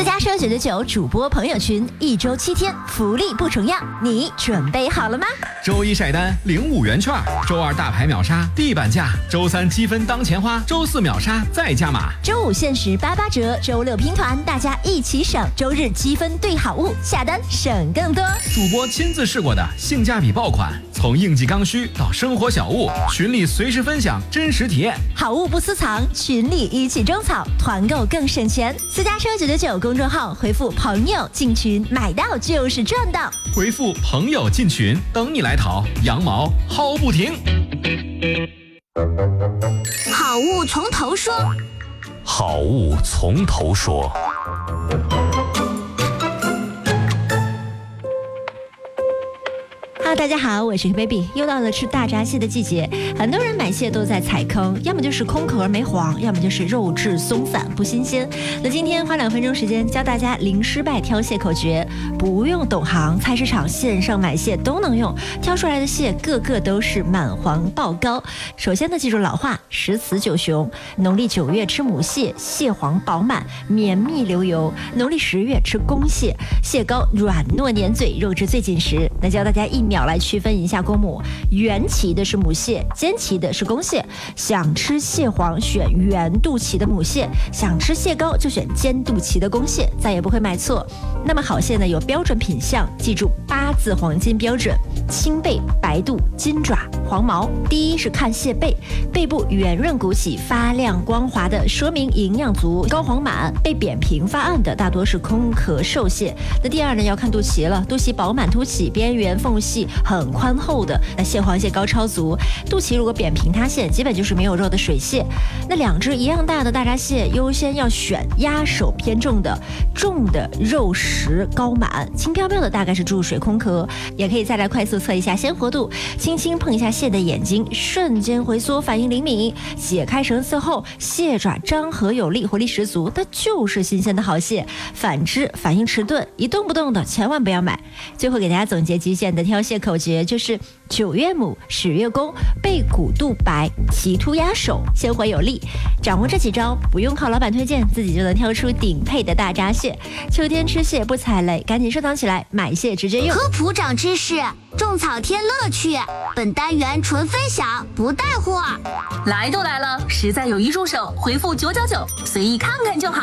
家说999主播朋友群，1周7天，福利不重样，你准备好了吗？ 周一晒单领5元券，周二大牌秒杀地板价，周三积分当钱花，周四秒杀再加码， 周五限时88折，周六拼团，大家一起省，周日积分兑好物，下单省更多。 主播亲自试过的性价比爆款，从应季刚需到生活小物，群里随时分享真实体验， 好物不私藏，群里一起种草，团购更省钱。私家车999公众号回复朋友进群，买到就是赚到。 回复朋友进群，等你来淘，羊毛薅不停。 好物从头说， 好物从头说。 大家好，我是 baby， 又到了吃大闸蟹的季节，很多人买蟹都在踩坑，要么就是空壳没黄，要么就是肉质松散不新鲜。那今天花2分钟时间教大家零失败挑蟹口诀，不用懂行，菜市场线上买蟹都能用，挑出来的蟹个个都是满黄爆膏。首先呢，记住老话10死9雄，农历9月吃母蟹，蟹黄饱满绵密流油；农历10月吃公蟹，蟹膏软糯粘嘴，肉质最紧实。那教大家1秒来区分一下公母，圆鳍的是母蟹，尖鳍的是公蟹。想吃蟹黄选圆肚鳍的母蟹，想吃蟹膏就选尖肚鳍的公蟹，再也不会买错。那么好蟹呢有标准品相，记住8字黄金标准：青背、白肚、金爪、黄毛。第一是看蟹背，背部圆润鼓起、发亮光滑的，说明营养足、膏黄满；背扁平发暗的，大多是空壳瘦蟹。那第二呢要看肚脐了，肚脐饱满凸起，边缘缝隙很宽厚的，那蟹黄蟹膏超足。肚脐如果扁平塌陷，基本就是没有肉的水蟹。那2只一样大的大闸蟹，优先要选压手偏重的，重的肉实膏满，轻飘飘的大概是注水空壳。也可以再来快速测一下鲜活度，轻轻碰一下蟹的眼睛，瞬间回缩，反应灵敏。解开绳丝后，蟹爪张合有力，活力十足，那就是新鲜的好蟹。反之，反应迟钝，一动不动的，千万不要买。最后给大家总结极简的挑蟹口诀，就是9月母，10月公，背骨肚白，鳍突压手，鲜活有力。掌握这几招，不用靠老板推荐，自己就能挑出顶配的大闸蟹。秋天吃蟹不踩雷，赶紧收藏起来，买蟹直接用。 科普长知识，种草添乐趣。本单元纯分享，不带货。 来都来了，实在有一入手，回复999，随意看看就好。